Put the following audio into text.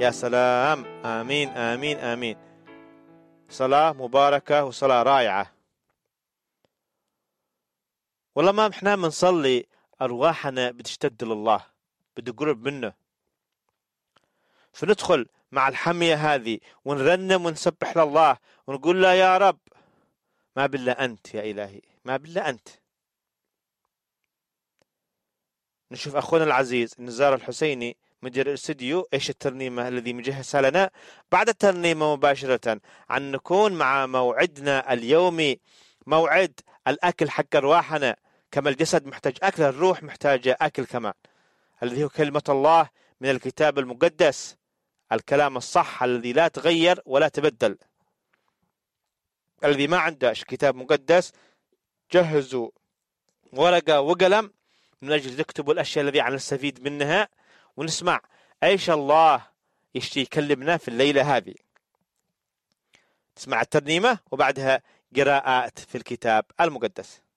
يا سلام، آمين آمين آمين. صلاة مباركة وصلاة رائعة. والله ما احنا بنصلي أرواحنا بتشتد لله، بدي قرب منه، فندخل مع الحمية هذه ونرنم ونسبح لله ونقول له يا رب ما بالله أنت يا إلهي، ما بالله أنت. نشوف أخونا العزيز النزار الحسيني مدير الاستديو إيش الترنيمة الذي مجهزها لنا بعد الترنيمة مباشرة، عن نكون مع موعدنا اليومي، موعد الأكل حق أرواحنا. كما الجسد محتاج أكل، الروح محتاجة أكل كمان، الذي هو كلمة الله من الكتاب المقدس، الكلام الصح الذي لا تغير ولا تبدل. الذي ما عنده كتاب مقدس جهزوا ورقة وقلم من أجل تكتبوا الأشياء التي نستفيد منها، ونسمع إيش الله يشتي يكلمنا في الليلة هذه. تسمع الترنيمة وبعدها قراءات في الكتاب المقدس.